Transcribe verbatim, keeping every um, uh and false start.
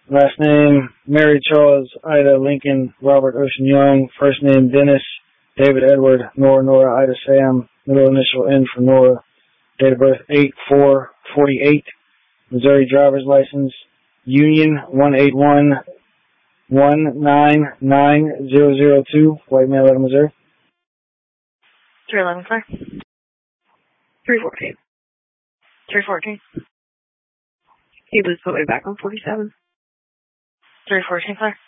Last name, Mary Charles Ida Lincoln Robert Ocean Young. First name, Dennis David Edward Nora Nora Ida Sam. Middle initial N for Nora. Date of birth, eight four forty-eight. Missouri driver's license, Union one eight one one nine nine zero zero two. White male out of Missouri. three eleven, sir. three fourteen. three fourteen. He was put way back on forty-seven. three fourteen, sir.